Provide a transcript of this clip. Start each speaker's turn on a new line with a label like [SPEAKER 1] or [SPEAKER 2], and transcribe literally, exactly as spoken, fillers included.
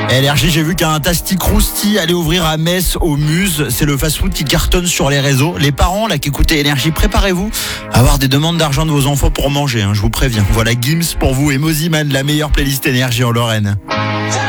[SPEAKER 1] Énergie, j'ai vu qu'un Tasty Crousti allait ouvrir à Metz au Muse. C'est le fast-food qui cartonne sur les réseaux. Les parents là qui écoutaient Énergie, préparez-vous à avoir des demandes d'argent de vos enfants pour manger, hein, je vous préviens. Voilà Gims pour vous et Moziman, la meilleure playlist Énergie en Lorraine.